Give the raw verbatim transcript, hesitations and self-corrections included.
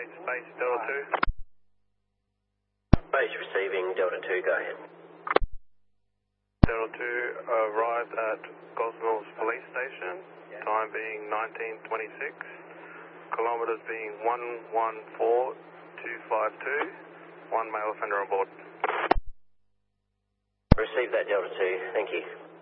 base, base, Delta two. Base receiving, Delta two, go ahead. Delta two arrived at Gosnells Police Station, time being nineteen twenty-six, kilometres being one one four two five two, one male offender on board. Receive that, Delta two, thank you.